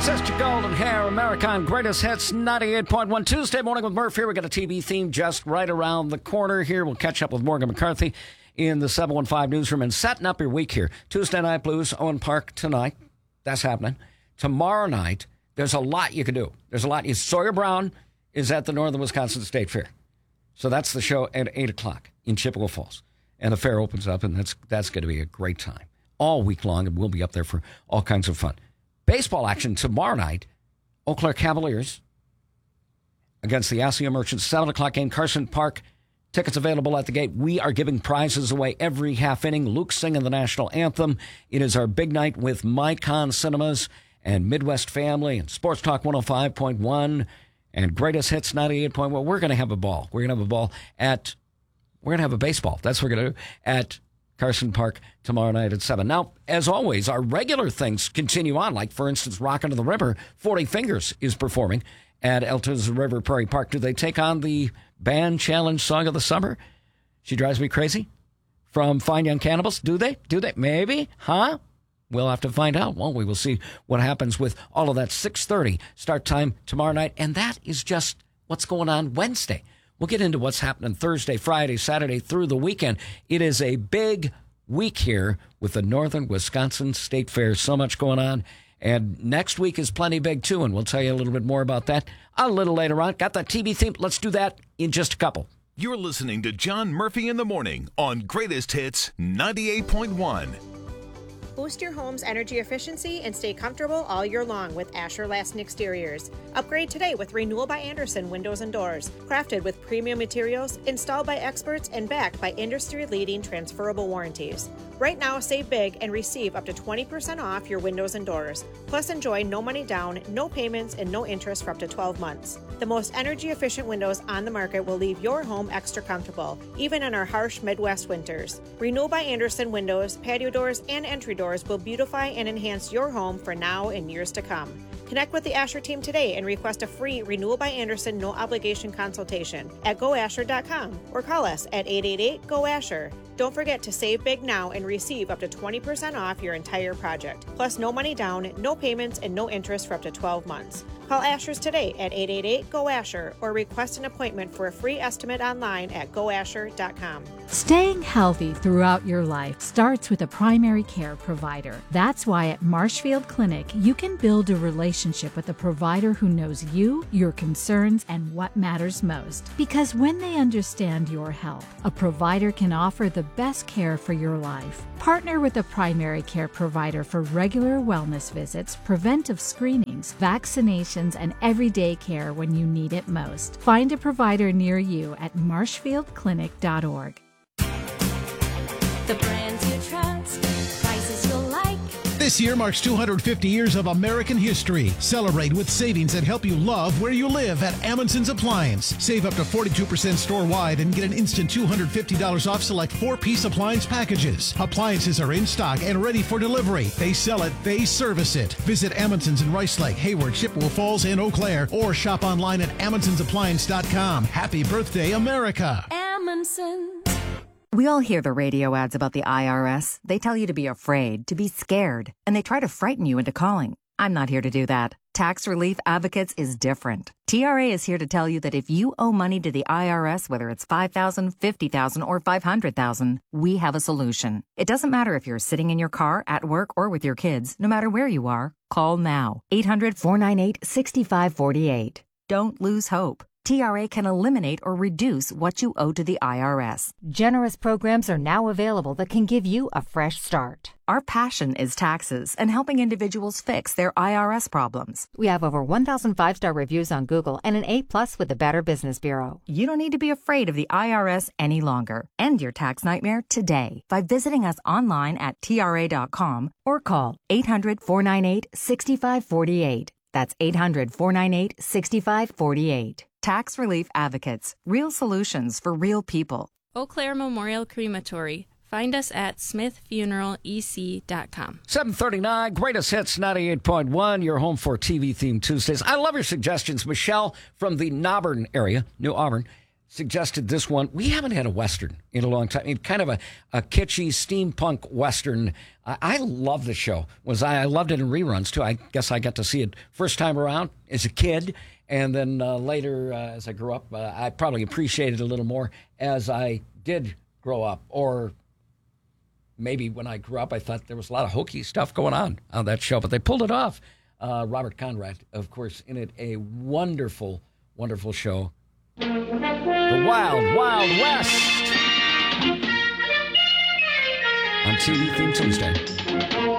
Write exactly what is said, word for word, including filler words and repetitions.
Sister Golden Hair, American Greatest Hits, ninety-eight point one. Tuesday morning with Murph here. We got a T V theme just right around the corner here. We'll catch up with Morgan McCarthy in the seven one five newsroom and setting up your week here. Tuesday Night Blues, Owen Park tonight. That's happening. Tomorrow night, there's a lot you can do. There's a lot. Sawyer Brown is at the Northern Wisconsin State Fair. So that's the show at eight o'clock in Chippewa Falls. And the fair opens up, and that's that's going to be a great time. All week long, and we'll be up there for all kinds of fun. Baseball action tomorrow night. Eau Claire Cavaliers against the Assia Merchants. seven o'clock game, Carson Park. Tickets available at the gate. We are giving prizes away every half inning. Luke singing the national anthem. It is our big night with Mycon Cinemas and Midwest Family and Sports Talk one oh five point one and Greatest Hits ninety-eight point one. We're going to have a ball. We're going to have a ball at, we're going to have a baseball. That's what we're going to do at Carson Park tomorrow night at seven. Now, as always, our regular things continue on. Like, for instance, Rockin' to the River. forty Fingers is performing at Elton's River Prairie Park. Do they take on the band challenge song of the summer? She Drives Me Crazy from Fine Young Cannibals. Do they? Do they? Maybe? Huh? We'll have to find out, won't we? We'll see what happens with all of that. six thirty start time tomorrow night. And that is just what's going on Wednesday. We'll get into what's happening Thursday, Friday, Saturday, through the weekend. It is a big week here with the Northern Wisconsin State Fair. So much going on. And next week is plenty big, too, and we'll tell you a little bit more about that a little later on. Got that T V theme? Let's do that in just a couple. You're listening to John Murphy in the Morning on Greatest Hits ninety-eight point one. Boost your home's energy efficiency and stay comfortable all year long with Asher Lasting Exteriors. Upgrade today with Renewal by Andersen Windows and Doors. Crafted with premium materials, installed by experts, and backed by industry-leading transferable warranties. Right now, save big and receive up to twenty percent off your windows and doors. Plus, enjoy no money down, no payments, and no interest for up to twelve months. The most energy-efficient windows on the market will leave your home extra comfortable, even in our harsh Midwest winters. Renewal by Andersen Windows, patio doors, and entry doors will beautify and enhance your home for now and years to come. Connect with the Asher team today and request a free Renewal by Andersen no-obligation consultation at go asher dot com or call us at eight eight eight, G O, ASHER. Don't forget to save big now and receive up to twenty percent off your entire project. Plus, no money down, no payments, and no interest for up to twelve months. Call Asher's today at eight eight eight, G O, ASHER or request an appointment for a free estimate online at go asher dot com. Staying healthy throughout your life starts with a primary care provider. That's why at Marshfield Clinic, you can build a relationship with a provider who knows you, your concerns, and what matters most. Because when they understand your health, a provider can offer the best care for your life. Partner with a primary care provider for regular wellness visits, preventive screenings, vaccinations, and everyday care when you need it most. Find a provider near you at marshfield clinic dot org. The brands you trust, prices you'll like. This year marks two hundred fifty years of American history. Celebrate with savings that help you love where you live at Amundsen's Appliance. Save up to forty-two percent store-wide and get an instant two hundred fifty dollars off select four-piece appliance packages. Appliances are in stock and ready for delivery. They sell it, they service it. Visit Amundsen's in Rice Lake, Hayward, Chippewa Falls, and Eau Claire, or shop online at amundsens appliance dot com. Happy birthday, America. Amundsen. We all hear the radio ads about the I R S. They tell you to be afraid, to be scared, and they try to frighten you into calling. I'm not here to do that. Tax Relief Advocates is different. T R A is here to tell you that if you owe money to the I R S, whether it's five thousand dollars, fifty thousand dollars, or five hundred thousand dollars, we have a solution. It doesn't matter if you're sitting in your car, at work, or with your kids. No matter where you are, call now. eight hundred, four nine eight, six five four eight. Don't lose hope. T R A can eliminate or reduce what you owe to the I R S. Generous programs are now available that can give you a fresh start. Our passion is taxes and helping individuals fix their I R S problems. We have over one thousand five-star reviews on Google and an A plus with the Better Business Bureau. You don't need to be afraid of the I R S any longer. End your tax nightmare today by visiting us online at T R A dot com or call eight hundred, four nine eight, six five four eight. That's eight hundred, four nine eight, six five four eight. Tax Relief Advocates. Real solutions for real people. Eau Claire Memorial Crematory. Find us at smith funeral e c dot com. seven thirty-nine, Greatest Hits ninety-eight point one, your home for T V-themed Tuesdays. I love your suggestions. Michelle from the Auburn area, New Auburn, suggested this one. We haven't had a Western in a long time. I mean, kind of a, a kitschy steampunk Western. I, I love the show. Was I, I loved it in reruns, too. I guess I got to see it first time around as a kid. And then uh, later, uh, as I grew up, uh, I probably appreciated it a little more as I did grow up. Or maybe when I grew up, I thought there was a lot of hokey stuff going on on that show. But they pulled it off. Uh, Robert Conrad, of course, in it. A wonderful, wonderful show. The Wild, Wild West on T V Theme Tuesday.